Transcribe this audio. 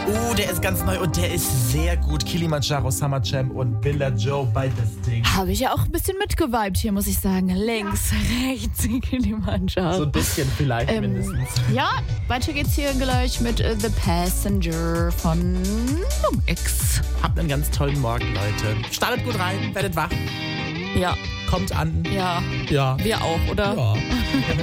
Oh, der ist ganz neu und der ist sehr gut. Kilimanjaro, Summer Jam und Billa Joe bei das Ding. Habe ich ja auch ein bisschen mitgeweibt hier, muss ich sagen. Links, rechts, Kilimanjaro. So ein bisschen vielleicht mindestens. Ja, weiter geht's hier gleich mit The Passenger von X. Habt einen ganz tollen Morgen, Leute. Startet gut rein, werdet wach, Ja, kommt an. ja, Ja. wir auch, oder? Ja.